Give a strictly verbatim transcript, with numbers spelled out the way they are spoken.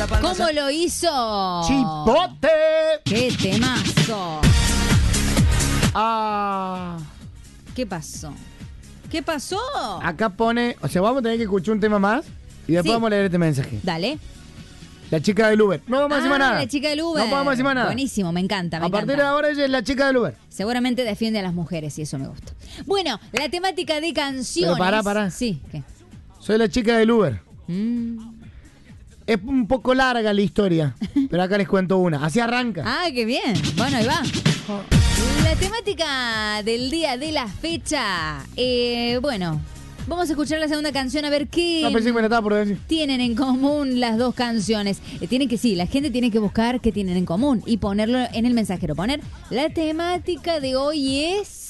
¿Cómo lo hizo? ¡Chipote! ¡Qué temazo! Ah. ¿Qué pasó? ¿Qué pasó? Acá pone, o sea, vamos a tener que escuchar un tema más y después Sí. vamos a leer este mensaje. Dale. La chica del Uber. No vamos a decir más Ah, nada. la chica del Uber. No podemos decir más nada. Buenísimo, me encanta, me A partir de encanta. ahora ella es la chica del Uber. Seguramente defiende a las mujeres y eso me gusta. Bueno, la temática de canciones. Pero pará, pará. Sí, ¿qué? Soy la chica del Uber. Mm. Es un poco larga la historia, pero acá les cuento una. Así arranca. Ah, qué bien. Bueno, ahí va. La temática del día de la fecha. Eh, bueno, vamos a escuchar la segunda canción a ver qué No, pensé que me la estaba por decir. tienen en común las dos canciones. Eh, tienen que, sí, la gente tiene que buscar qué tienen en común y ponerlo en el mensajero. Poner, la temática de hoy es...